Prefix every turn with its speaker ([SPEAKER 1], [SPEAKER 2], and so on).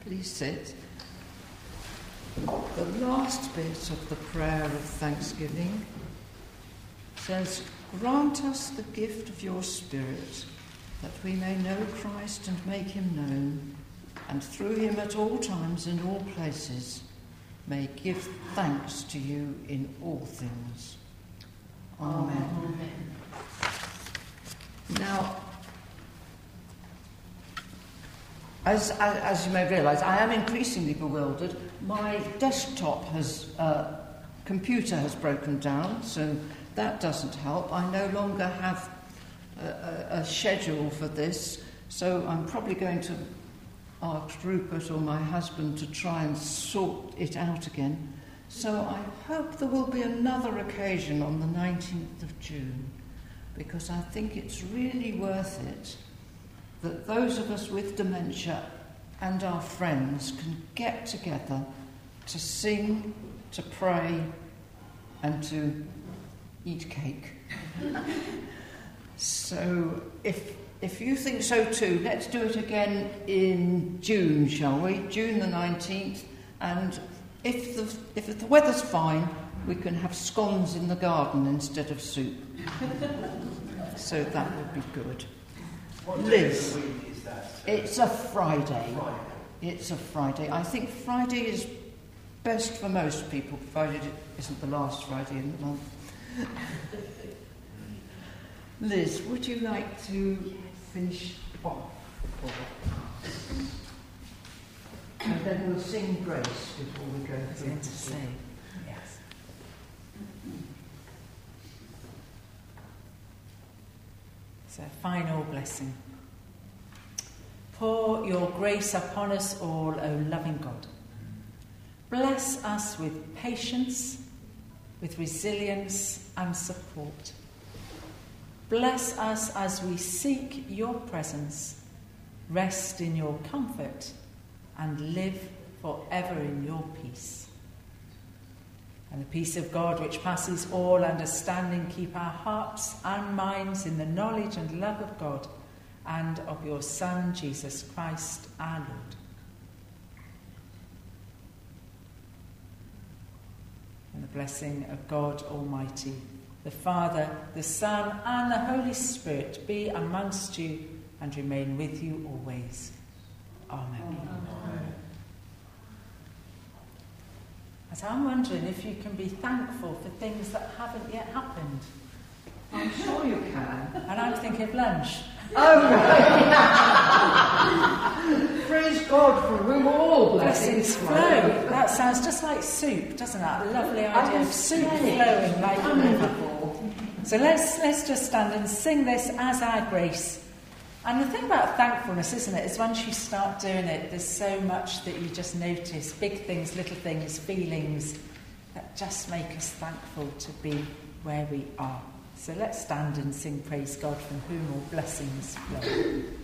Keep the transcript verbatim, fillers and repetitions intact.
[SPEAKER 1] Please sit. The last bit of the prayer of thanksgiving says, "Grant us the gift of your Spirit, that we may know Christ and make him known, and through him at all times and all places may give thanks to you in all things. Amen." Amen. Now, as, as, as you may realise, I am increasingly bewildered. My desktop has, uh, computer has broken down, so that doesn't help. I no longer have a, a, a schedule for this, so I'm probably going to ask Rupert or my husband to try and sort it out again. So I hope there will be another occasion on the nineteenth of June, because I think it's really worth it that those of us with dementia and our friends can get together to sing, to pray, and to eat cake. So if if you think so too, let's do it again in June, shall we? June the nineteenth. And if the if the weather's fine, we can have scones in the garden instead of soup. So that would be good.
[SPEAKER 2] What day
[SPEAKER 1] Liz,
[SPEAKER 2] of the week is that?
[SPEAKER 1] It's a Friday.
[SPEAKER 2] Friday.
[SPEAKER 1] It's a Friday. I think Friday is best for most people, provided it isn't the last Friday in the month. Liz, would you like to finish off for us? And then we'll sing Grace before we go through
[SPEAKER 3] to
[SPEAKER 1] the
[SPEAKER 3] say.
[SPEAKER 1] sing.
[SPEAKER 3] Yes. So, final blessing. Pour your grace upon us all, O loving God. Bless us with patience, with resilience and support. Bless us as we seek your presence, rest in your comfort, and live forever in your peace. And the peace of God, which passes all understanding, keep our hearts and minds in the knowledge and love of God and of your Son, Jesus Christ, our Lord. And the blessing of God Almighty, the Father, the Son, and the Holy Spirit be amongst you and remain with you always. Amen. Amen. As I'm wondering if you can be thankful for things that haven't yet happened.
[SPEAKER 1] I'm sure you can.
[SPEAKER 3] And I'm thinking of lunch.
[SPEAKER 1] Oh, right. Praise God for whom all blessings
[SPEAKER 3] flow. That sounds just like soup, doesn't it? A lovely idea of soup flowing like a river. So let's let's just stand and sing this as our grace. And the thing about thankfulness, isn't it, is once you start doing it, there's so much that you just notice, big things, little things, feelings, that just make us thankful to be where we are. So let's stand and sing Praise God, from whom all blessings flow.